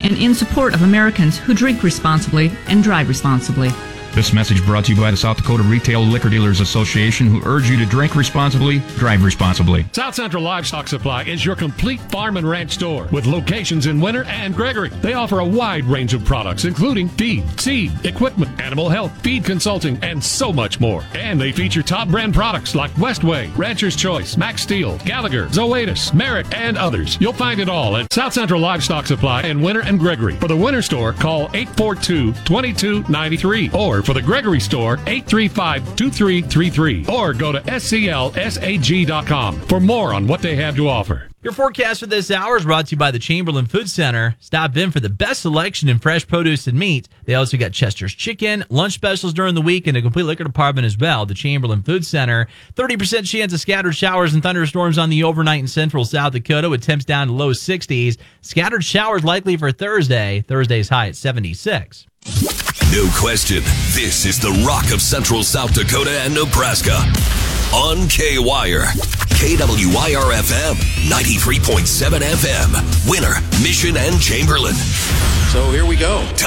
and in support of Americans who drink responsibly and drive responsibly. This message brought to you by the South Dakota Retail Liquor Dealers Association, who urge you to drink responsibly, drive responsibly. South Central Livestock Supply is your complete farm and ranch store with locations in Winter and Gregory. They offer a wide range of products, including feed, seed, equipment, animal health, feed consulting, and so much more. And they feature top brand products like Westway, Rancher's Choice, Max Steel, Gallagher, Zoetis, Merrick, and others. You'll find it all at South Central Livestock Supply in Winter and Gregory. For the Winter store, call 842-2293 or for the Gregory store, 835-2333, or go to sclsag.com for more on what they have to offer. Your forecast for this hour is brought to you by the Chamberlain Food Center. Stop in for the best selection in fresh produce and meat. They also got Chester's Chicken, lunch specials during the week, and a complete liquor department as well. The Chamberlain Food Center. 30% chance of scattered showers and thunderstorms on the overnight in central South Dakota with temps down to low 60s. Scattered showers likely for Thursday. Thursday's high at 76. No question, this is the rock of central South Dakota and Nebraska. On K-Wire, KWYR-FM, 93.7 FM, Winter, Mission, and Chamberlain. So here we go. Time